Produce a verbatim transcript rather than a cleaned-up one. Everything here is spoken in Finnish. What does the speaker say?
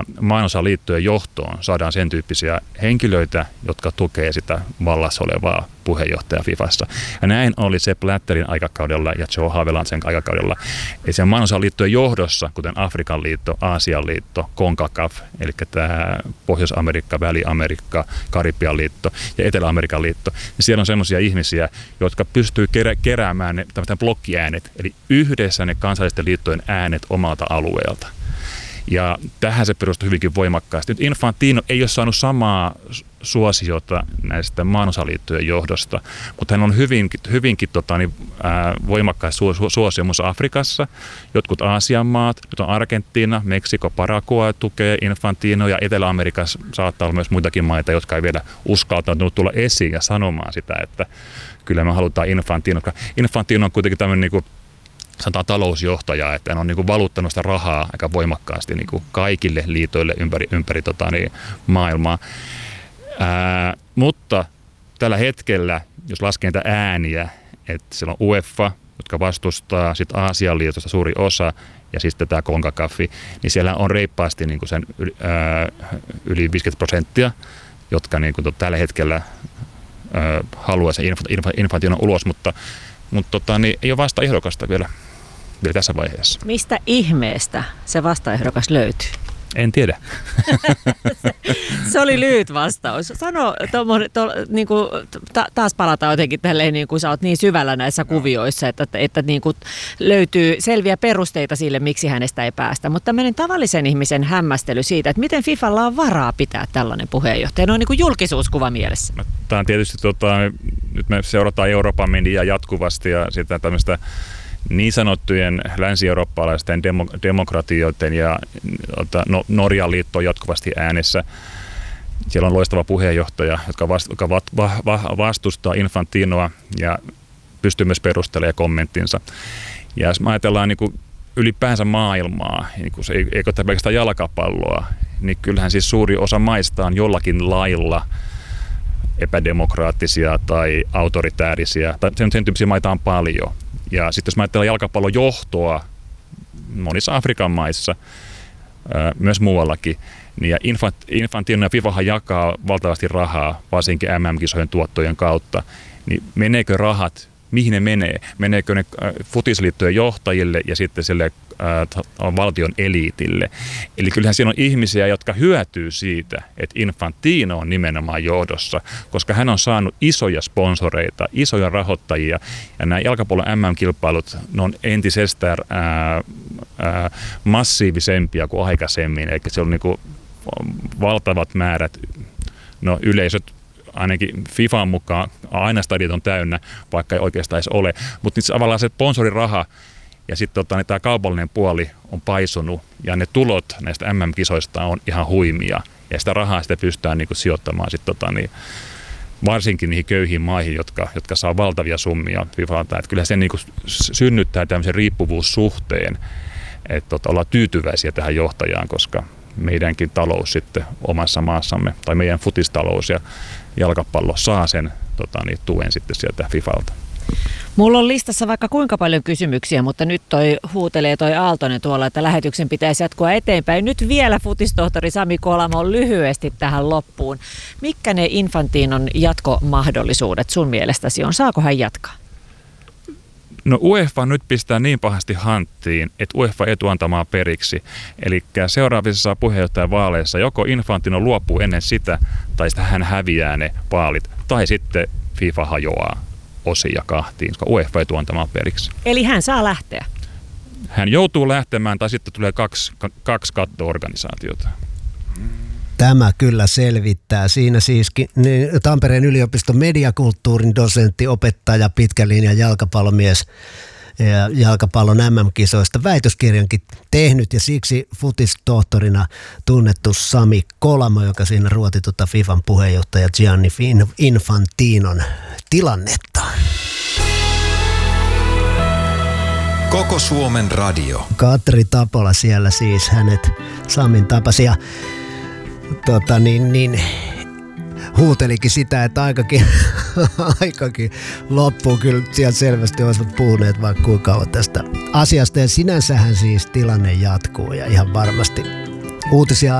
maanosaliittojen johtoon saadaan sen tyyppisiä henkilöitä, jotka tukee sitä vallassa olevaa puheenjohtajaa Fifassa. Ja näin oli Sepp Blatterin aikakaudella ja Joe Havelandsen aikakaudella. Ja sen maanosaliittojen johdossa, kuten Afrikan liitto, Aasian liitto, CONCACAF, eli tämä Pohjois-Amerikka, Väli-Amerikka, Karibian liitto ja Etelä-Amerikan liitto, niin siellä on semmoisia ihmisiä, jotka pystyy kerä- keräämään ne blokkiäänet, eli yhdessä ne kansallisten liittojen äänet omalta alueelta. Ja tähän se perustuu hyvinkin voimakkaasti. Nyt Infantino ei ole saanut samaa suosiota näistä maanosaliittojen johdosta, mutta hän on hyvinkin, hyvinkin tota, niin, ää, voimakkaasti su- su- suosio muun Afrikassa. Jotkut Aasian maat, nyt on Argentiina, Meksiko, Paraguay tukee Infantino ja Etelä-Amerikassa saattaa olla myös muitakin maita, jotka ei vielä uskaltanut tulla esiin ja sanomaan sitä, että kyllä me halutaan Infantino. Infantino on kuitenkin tämmöinen niin kuin sanotaan talousjohtaja, että hän on niin kuin valuttanut sitä rahaa aika voimakkaasti niin kuin kaikille liitoille ympäri, ympäri tota, niin, maailmaa. Ää, mutta tällä hetkellä, jos laskee niitä ääniä, että siellä on UEFA, jotka vastustaa, sitten Aasian liitosta suuri osa, ja sitten tämä CONCACAF, niin siellä on reippaasti niin kuin sen ää, yli viisikymmentä prosenttia, jotka niin kuin, tällä hetkellä ää, haluaa sen Infantinon ulos, mutta Mutta tota, niin ei ole vastaehdokasta vielä, vielä tässä vaiheessa. Mistä ihmeestä se vastaehdokas löytyy? En tiedä. se, se oli lyhyt vastaus. Sano, tommone, to, niin kuin, ta, taas palataan jotenkin tälleen, niin kuin sä oot niin syvällä näissä kuvioissa, että, että, että niin kuin löytyy selviä perusteita sille, miksi hänestä ei päästä. Mutta tämmöinen tavallisen ihmisen hämmästely siitä, että miten Fifalla on varaa pitää tällainen puheenjohtaja, no niin kuin julkisuuskuva mielessä. No, tämä on tietysti, tota, nyt me seurataan Euroopan mediaa jatkuvasti ja sitä tämmöistä niin sanottujen länsi-eurooppalaisten demo- demokratioiden ja no, Norjan liitto on jatkuvasti äänessä. Siellä on loistava puheenjohtaja, joka, vast, joka va, va, va, vastustaa Infantinoa ja pystyy myös perustelemaan kommenttinsa. Ja jos me ajatellaan niin kuin ylipäänsä maailmaa, niin kuin se, eikö tämä pelkästään jalkapalloa, niin kyllähän siis suuri osa maista on jollakin lailla epädemokraattisia tai autoritäärisiä, tai sen, sen tyyppisiä maita on paljon. Ja sitten jos mä ajattelen jalkapallon johtoa monissa Afrikan maissa, myös muuallakin, niin Infantino ja FIFAhan jakaa valtavasti rahaa, varsinkin M M-kisojen tuottojen kautta, niin meneekö rahat, mihin ne menee? Meneekö ne futisliittojen johtajille ja sitten sille äh, valtion eliitille? Eli kyllähän siinä on ihmisiä, jotka hyötyy siitä, että Infantino on nimenomaan johdossa, koska hän on saanut isoja sponsoreita, isoja rahoittajia, ja nämä jalkapallon M M-kilpailut, ne on entisestään ää, ää, massiivisempia kuin aikaisemmin, eli siellä on niin kuin valtavat määrät, no yleisöt, ainakin FIFAn mukaan aina stadiot on täynnä, vaikka ei oikeastaan edes ole. Mutta tavallaan se sponsoriraha ja sitten tota, niin tämä kaupallinen puoli on paisunut ja ne tulot näistä M M-kisoista on ihan huimia. Ja sitä rahaa sitten pystytään niin kuin sijoittamaan sit, tota, niin, varsinkin niihin köyhiin maihin, jotka, jotka saa valtavia summia FIFAlta. Et kyllä se niin kuin synnyttää tämmöisen riippuvuussuhteen, että tota, ollaan tyytyväisiä tähän johtajaan, koska meidänkin talous sitten omassa maassamme, tai meidän futistalous ja jalkapallo saa sen tota, niin, tuen sitten sieltä FIFAlta. Mulla on listassa vaikka kuinka paljon kysymyksiä, mutta nyt toi huutelee toi Aaltonen tuolla, että lähetyksen pitäisi jatkua eteenpäin. Nyt vielä futistohtori Sami Kolamo lyhyesti tähän loppuun. Mitkä ne Infantinon jatkomahdollisuudet sun mielestäsi on? Saako hän jatkaa? No UEFA nyt pistää niin pahasti hanttiin, että UEFA ei tule antamaan periksi. Eli seuraavissa puheenjohtajavaaleissa joko Infantino luopuu ennen sitä, tai sitten hän häviää ne vaalit, tai sitten FIFA hajoaa osia kahtiin, koska UEFA ei tule antamaan periksi. Eli hän saa lähteä? Hän joutuu lähtemään, tai sitten tulee kaksi, kaksi katto-organisaatiota. Tämä kyllä selvittää. Siinä siis Tampereen yliopiston mediakulttuurin dosentti, opettaja, pitkän linjan jalkapallomies ja jalkapallon M M-kisoista väitöskirjankin tehnyt ja siksi futistohtorina tunnettu Sami Kolamo, joka siinä ruoti tuota FIFAn puheenjohtaja Gianni Infantinon tilannetta. Koko Suomen radio. Katri Tapola siellä siis, hänet Samin tapasi ja Tota, niin, niin, huutelikin sitä, että aikakin, aikakin loppuu. Kyllä sieltä selvästi olisivat puhuneet vaikka kuinka kauan tästä asiasta. Ja sinänsähän siis tilanne jatkuu ja ihan varmasti uutisia